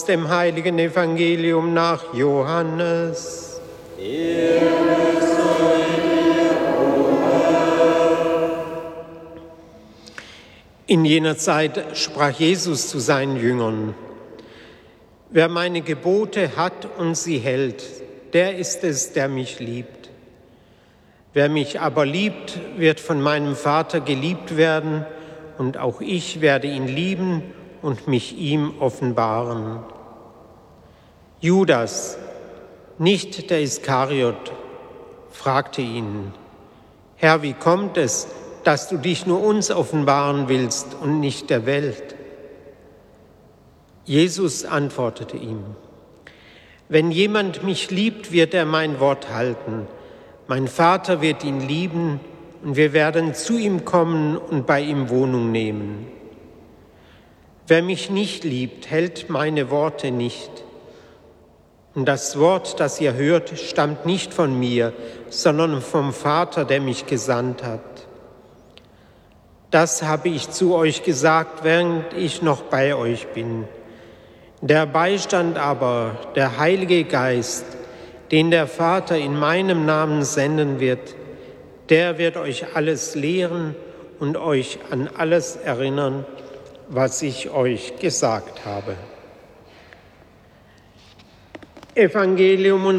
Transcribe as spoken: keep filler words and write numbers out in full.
Aus dem heiligen Evangelium nach Johannes. In jener Zeit sprach Jesus zu seinen Jüngern: Wer meine Gebote hat und sie hält, der ist es, der mich liebt. Wer mich aber liebt, wird von meinem Vater geliebt werden, und auch ich werde ihn lieben und mich ihm offenbaren. Judas, nicht der Iskariot, fragte ihn: Herr, wie kommt es, dass du dich nur uns offenbaren willst und nicht der Welt? Jesus antwortete ihm: Wenn jemand mich liebt, wird er mein Wort halten. Mein Vater wird ihn lieben, und wir werden zu ihm kommen und bei ihm Wohnung nehmen. Wer mich nicht liebt, hält meine Worte nicht. Und das Wort, das ihr hört, stammt nicht von mir, sondern vom Vater, der mich gesandt hat. Das habe ich zu euch gesagt, während ich noch bei euch bin. Der Beistand aber, der Heilige Geist, den der Vater in meinem Namen senden wird, der wird euch alles lehren und euch an alles erinnern, was ich euch gesagt habe. Evangelium